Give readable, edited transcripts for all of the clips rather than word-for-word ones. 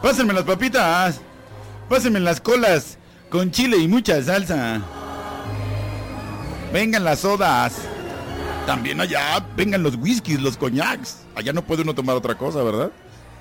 Pásenme las papitas. Pásenme las colas con chile y mucha salsa. Vengan las sodas. También allá vengan los whiskies, los coñacs. Allá no puede uno tomar otra cosa, ¿verdad?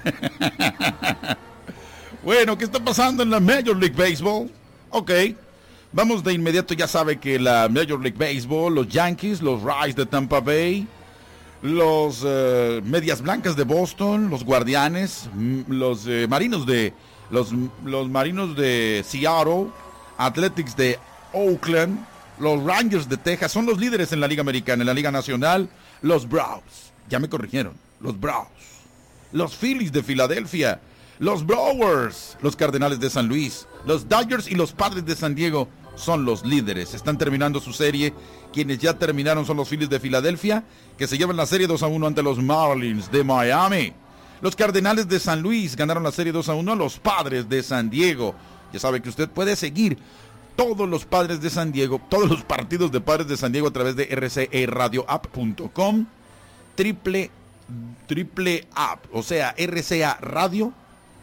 Bueno, ¿qué está pasando en la Major League Baseball? Ok, vamos de inmediato. Ya sabe que la Major League Baseball, los Yankees, los Rays de Tampa Bay, los Medias Blancas de Boston, los Guardianes, los Marinos de los Marinos de Seattle, Athletics de Oakland, los Rangers de Texas son los líderes en la Liga Americana. En la Liga Nacional, los Browns, ya me corrigieron, los Browns, los Phillies de Filadelfia, los Brewers, los Cardenales de San Luis, los Dodgers y los Padres de San Diego son los líderes. Están terminando su serie. Quienes ya terminaron son los Phillies de Filadelfia, que se llevan la serie 2-1 ante los Marlins de Miami. Los Cardenales de San Luis ganaron la serie 2-1 a los Padres de San Diego. Ya sabe que usted puede seguir todos los Padres de San Diego, todos los partidos de Padres de San Diego a través de rcaradioapp.com, triple app, o sea, RCA Radio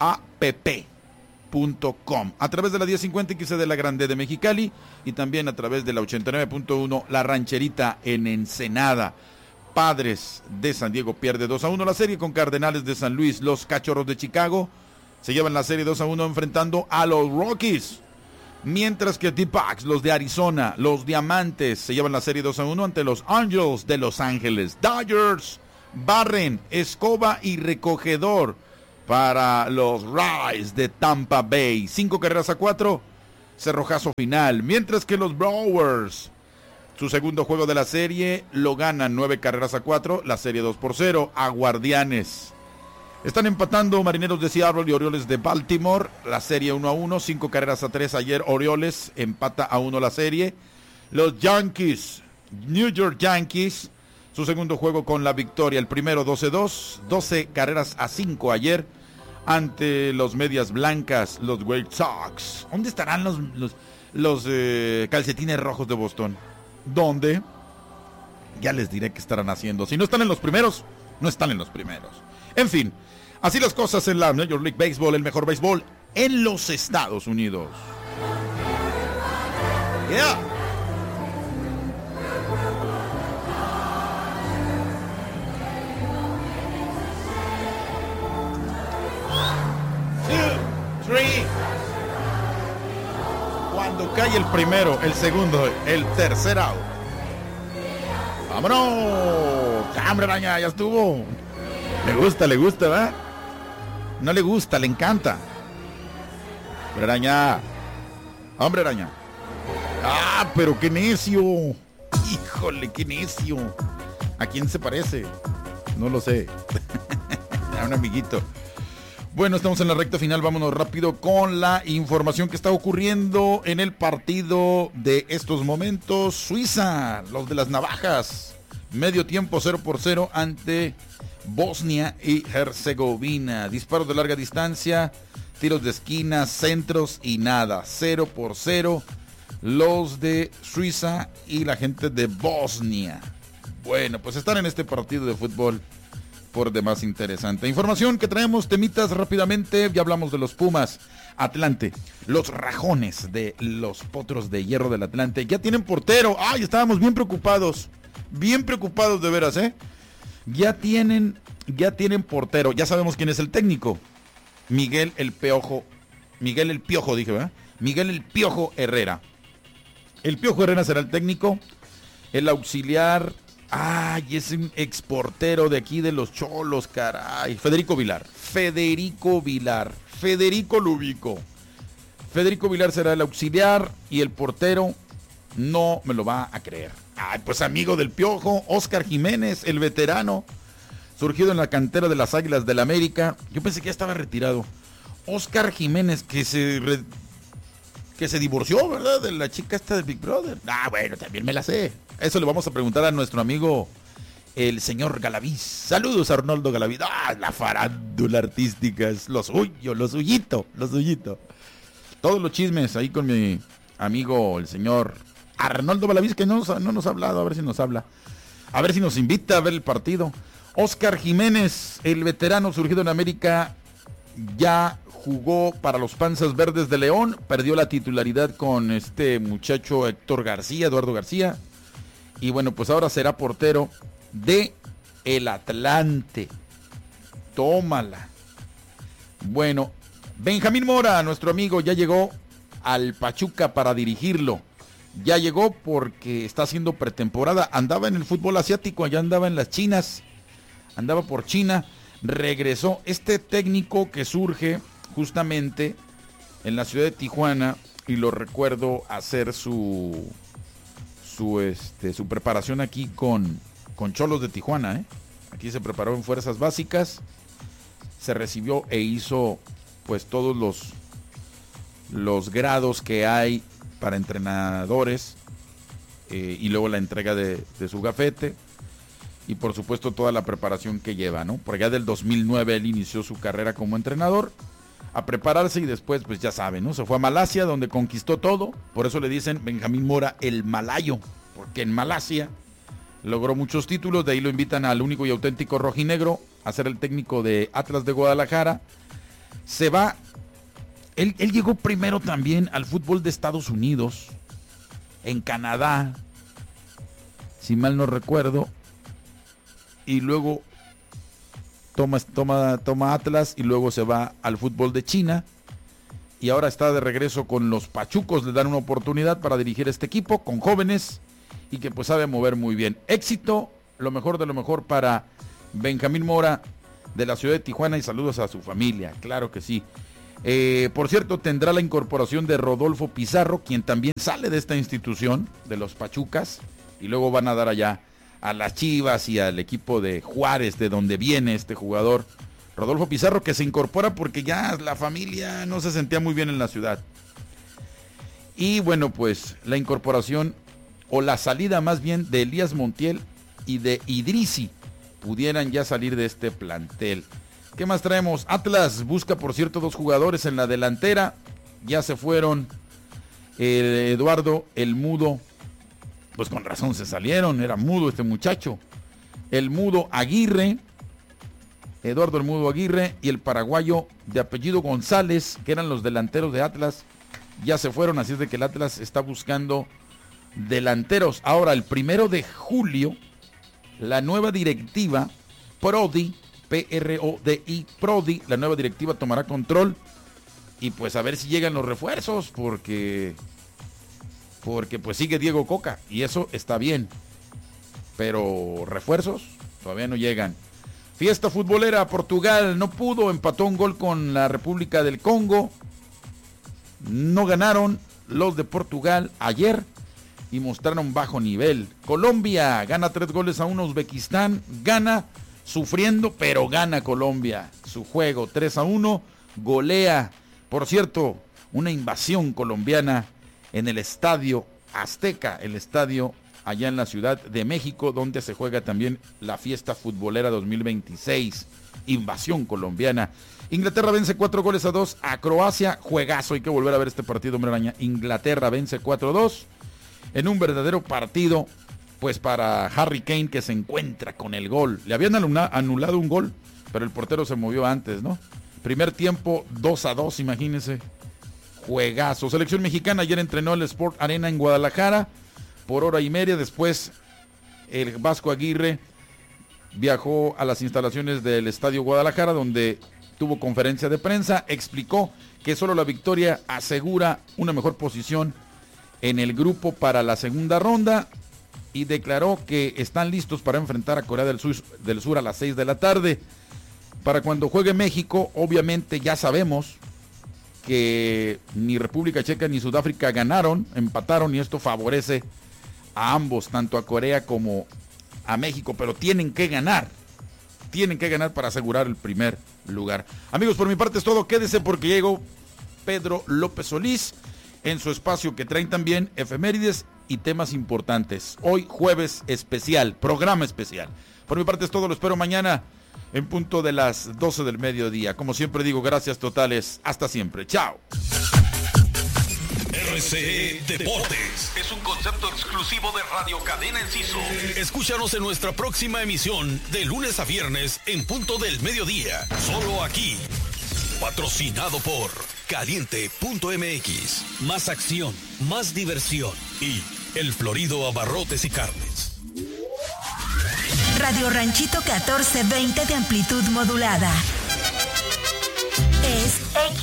app.com, a través de la 1050 XC de la Grande de Mexicali y también a través de la 89.1 La Rancherita en Ensenada. Padres de San Diego pierde 2-1 la serie con Cardenales de San Luis. Los Cachorros de Chicago se llevan la serie 2-1 enfrentando a los Rockies, mientras que D-Backs, los de Arizona, los Diamantes, se llevan la serie 2-1 ante los Angels de Los Ángeles. Dodgers barren, escoba y recogedor para los Rays de Tampa Bay. 5-4, cerrojazo final. Mientras que los Brewers, su segundo juego de la serie, lo ganan 9-4, la serie 2-0 a Guardianes. Están empatando Marineros de Seattle y Orioles de Baltimore, la serie 1-1, 5-3 ayer. Orioles empata a 1 la serie. Los Yankees, New York Yankees, su segundo juego con la victoria, el primero 12-2, 12-5 ayer ante los Medias Blancas, los White Sox. ¿Dónde estarán los calcetines rojos de Boston? ¿Dónde? Ya les diré qué estarán haciendo. Si no están en los primeros, no están en los primeros. En fin, así las cosas en la Major League Baseball, el mejor béisbol en los Estados Unidos. Yeah. Cuando cae el primero, el segundo, el tercer out. ¡Vámonos! ¡Hombre, araña! Ya estuvo. Le gusta, ¿verdad? No le gusta, le encanta. ¡Hombre, araña! ¡Hombre, araña! ¡Ah, pero qué necio! ¡Híjole, qué necio! ¿A quién se parece? No lo sé. A un amiguito. Bueno, estamos en la recta final, vámonos rápido con la información que está ocurriendo en el partido de estos momentos. Suiza, los de las navajas, medio tiempo 0-0 ante Bosnia y Herzegovina. Disparos de larga distancia, tiros de esquina, centros y nada. 0-0 los de Suiza y la gente de Bosnia. Bueno, pues están en este partido de fútbol por demás interesante. Información que traemos, temitas rápidamente. Ya hablamos de los Pumas, Atlante, los Rajones de los Potros de Hierro del Atlante. Ya tienen portero. Ay, estábamos bien preocupados de veras, Ya tienen portero. Ya sabemos quién es el técnico. Miguel el Piojo dije, ¿verdad? Miguel el Piojo Herrera. El Piojo Herrera será el técnico. El auxiliar, es un exportero de aquí de los Cholos, caray. Federico Vilar. Federico lo ubico. Federico Vilar será el auxiliar y el portero no me lo va a creer. Pues amigo del Piojo, Óscar Jiménez, el veterano, surgido en la cantera de las Águilas del América. Yo pensé que ya estaba retirado. Óscar Jiménez, que se divorció, ¿verdad? De la chica esta de Big Brother. Bueno, también me la sé. Eso le vamos a preguntar a nuestro amigo, el señor Galaviz. Saludos a Arnoldo Galaviz. La farándula artística es lo suyo, lo suyito. Todos los chismes ahí con mi amigo, el señor Arnoldo Galaviz, que no nos ha hablado. A ver si nos habla. A ver si nos invita a ver el partido. Óscar Jiménez, el veterano surgido en América, ya jugó para los Panzas Verdes de León, perdió la titularidad con este muchacho Eduardo García, y bueno, pues ahora será portero de el Atlante. Tómala. Bueno, Benjamín Mora, nuestro amigo, ya llegó al Pachuca para dirigirlo. Ya llegó porque está haciendo pretemporada. Andaba en el fútbol asiático, allá andaba en las Chinas. Andaba por China. Regresó este técnico que surge justamente en la ciudad de Tijuana. Y lo recuerdo hacer su preparación aquí con Cholos de Tijuana. Aquí se preparó en Fuerzas Básicas. Se recibió e hizo pues todos los grados que hay para entrenadores, y luego la entrega de su gafete, y por supuesto toda la preparación que lleva, ¿no? Por allá del 2009 él inició su carrera como entrenador, a prepararse, y después pues ya saben, ¿no? Se fue a Malasia, donde conquistó todo. Por eso le dicen Benjamín Mora el malayo, porque en Malasia logró muchos títulos. De ahí lo invitan al único y auténtico rojinegro a ser el técnico de Atlas de Guadalajara. Se va. Él llegó primero también al fútbol de Estados Unidos, en Canadá, si mal no recuerdo, y luego toma Atlas, y luego se va al fútbol de China, y ahora está de regreso con los Pachucos. Le dan una oportunidad para dirigir este equipo con jóvenes, y que pues sabe mover muy bien. Éxito, lo mejor de lo mejor para Benjamín Mora de la ciudad de Tijuana, y saludos a su familia, claro que sí. Por cierto, tendrá la incorporación de Rodolfo Pizarro, quien también sale de esta institución de los Pachucas, y luego van a dar allá a las Chivas y al equipo de Juárez, de donde viene este jugador Rodolfo Pizarro, que se incorpora porque ya la familia no se sentía muy bien en la ciudad. Y bueno, pues la incorporación, o la salida más bien, de Elías Montiel y de Idrisi, pudieran ya salir de este plantel. ¿Qué más traemos? Atlas busca, por cierto, 2 jugadores en la delantera. Ya se fueron Eduardo el Mudo. Pues con razón se salieron, era mudo este muchacho. El Mudo Aguirre, Eduardo el Mudo Aguirre, y el paraguayo de apellido González, que eran los delanteros de Atlas, ya se fueron. Así es de que el Atlas está buscando delanteros. Ahora, el 1 de julio, la nueva directiva, Prodi, Prodi, la nueva directiva tomará control, y pues a ver si llegan los refuerzos, porque pues sigue Diego Coca, y eso está bien, pero refuerzos todavía no llegan. Fiesta futbolera, Portugal no pudo, empató un gol con la República del Congo. No ganaron los de Portugal ayer y mostraron bajo nivel. Colombia gana 3-1 a Uzbekistán, gana sufriendo, pero gana Colombia su juego 3-1, golea. Por cierto, una invasión colombiana en el Estadio Azteca, el estadio allá en la Ciudad de México, donde se juega también la fiesta futbolera 2026. Invasión colombiana. Inglaterra vence 4-2 a Croacia, juegazo, hay que volver a ver este partido, hombre araña. Inglaterra vence 4-2 en un verdadero partido, pues para Harry Kane, que se encuentra con el gol. Le habían anulado un gol, pero el portero se movió antes, ¿no? Primer tiempo 2-2, imagínense. Juegazo. Selección mexicana ayer entrenó el Sport Arena en Guadalajara por hora y media. Después el Vasco Aguirre viajó a las instalaciones del Estadio Guadalajara, donde tuvo conferencia de prensa. Explicó que solo la victoria asegura una mejor posición en el grupo para la segunda ronda, y declaró que están listos para enfrentar a Corea del Sur a las 6 de la tarde. Para cuando juegue México, obviamente ya sabemos que ni República Checa ni Sudáfrica ganaron, empataron, y esto favorece a ambos, tanto a Corea como a México, pero tienen que ganar para asegurar el primer lugar. Amigos, por mi parte es todo, quédese porque llegó Pedro López Solís en su espacio, que traen también efemérides y temas importantes. Hoy jueves especial, programa especial. Por mi parte es todo, lo espero mañana en punto de las 12 del mediodía. Como siempre digo, gracias totales, hasta siempre, chao. RCE Deportes es un concepto exclusivo de Radio Cadena Enciso. Escúchanos en nuestra próxima emisión de lunes a viernes en punto del mediodía. Solo aquí, Patrocinado por Caliente.mx. Más acción, más diversión y El Florido Abarrotes y Carnes. Radio Ranchito 1420 de amplitud modulada. Es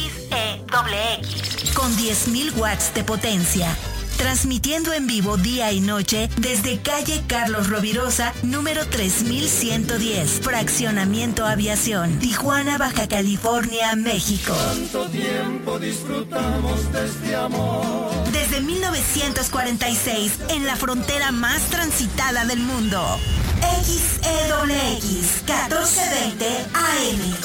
XEXX con 10.000 watts de potencia. Transmitiendo en vivo día y noche desde calle Carlos Rovirosa, número 3110, Fraccionamiento Aviación, Tijuana, Baja California, México. Tanto tiempo disfrutamos de este amor. Desde 1946, en la frontera más transitada del mundo. XEXX 1420 AM.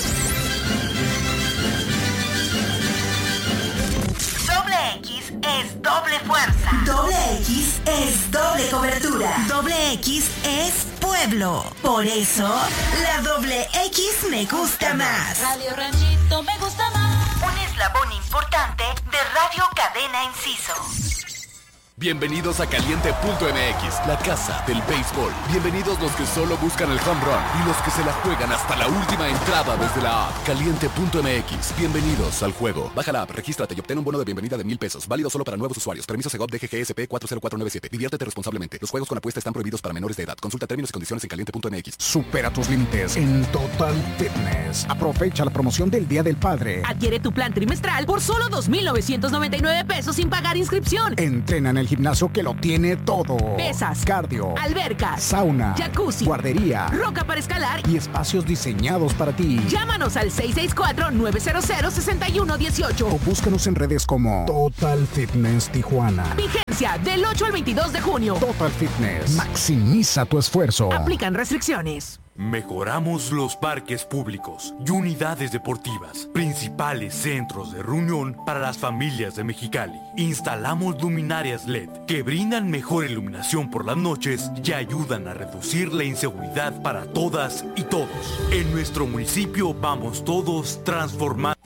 Doble X es doble fuerza. Doble X es doble cobertura. Doble X es pueblo. Por eso, la doble X me gusta más. Radio Ranchito me gusta más. Un eslabón importante de Radio Cadena Enciso. Bienvenidos a Caliente.mx, la casa del béisbol. Bienvenidos los que solo buscan el home run y los que se la juegan hasta la última entrada desde la app. Caliente.mx, bienvenidos al juego. Baja la app, regístrate y obtén un bono de bienvenida de $1,000. Válido solo para nuevos usuarios. Permiso Segov DGGSP 40497. Diviértete responsablemente. Los juegos con apuesta están prohibidos para menores de edad. Consulta términos y condiciones en Caliente.mx. Supera tus límites en Total Fitness. Aprovecha la promoción del Día del Padre. Adquiere tu plan trimestral por solo $2,999 sin pagar inscripción. Entrena en el gimnasio que lo tiene todo. Pesas, cardio, albercas, sauna, jacuzzi, guardería, roca para escalar y espacios diseñados para ti. Llámanos al 664-900-6118 o búscanos en redes como Total Fitness Tijuana. Vigencia del 8 al 22 de junio. Total Fitness. Maximiza tu esfuerzo. Aplican restricciones. Mejoramos los parques públicos y unidades deportivas, principales centros de reunión para las familias de Mexicali. Instalamos luminarias LED que brindan mejor iluminación por las noches y ayudan a reducir la inseguridad para todas y todos. En nuestro municipio vamos todos transformando.